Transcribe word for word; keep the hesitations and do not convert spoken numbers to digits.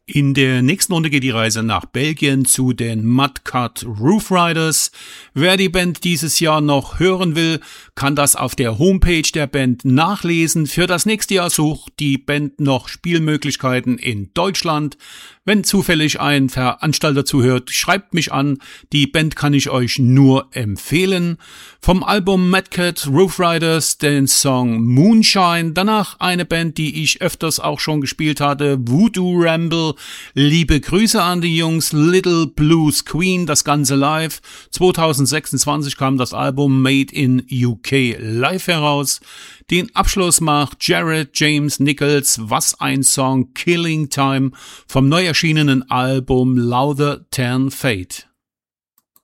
In der nächsten Runde geht die Reise nach Belgien zu den Mudcut Roof Riders. Wer die Band dieses Jahr noch hören will, kann das auf der Homepage der Band nachlesen. Für das nächste Jahr sucht die Band noch Spielmöglichkeiten in Deutschland. Wenn zufällig ein Veranstalter zuhört, schreibt mich an. Die Band kann ich euch nur empfehlen. Vom Album Mudcut Roof Riders den Song Moonshine. Danach eine Band, die ich öfters auch schon gespielt hatte, Voodoo Ramble. Liebe Grüße an die Jungs, Little Blues Queen, das Ganze live. zwanzig sechsundzwanzig kam das Album Made in U K live heraus. Den Abschluss macht Jared James Nichols, was ein Song, Killing Time, vom neu erschienenen Album Louder Than Fate.